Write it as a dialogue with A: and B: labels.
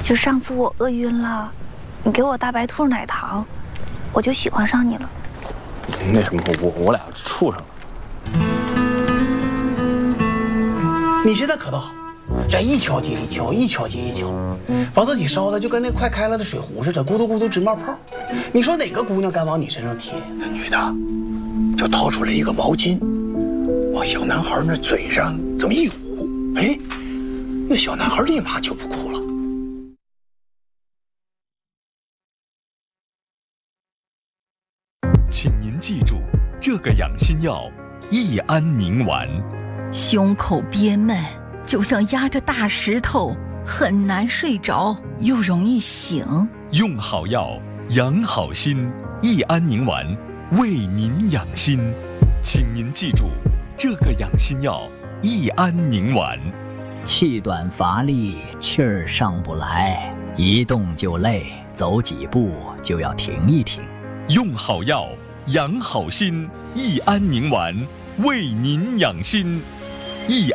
A: 就上次我饿晕了，你给我大白兔奶糖，我就喜欢上你了。
B: 那什么，我俩处上了。
C: 你现在可倒好，这一敲接一敲，一敲接一敲，把自己烧的就跟那快开了的水壶似的，咕嘟咕嘟直冒泡。你说哪个姑娘敢往你身上贴？
D: 那女的就掏出来一个毛巾，往小男孩那嘴上这么一捂，哎，那小男孩立马就不哭了。
E: 请您记住，这个养心药益安宁丸。
F: 胸口憋闷，就像压着大石头，很难睡着，又容易醒。
E: 用好药，养好心，益安宁丸为您养心。请您记住，这个养心药益安宁丸。
G: 气短乏力，气儿上不来，一动就累，走几步就要停一停。
E: 用好药，养好心，益安宁丸为您养心。益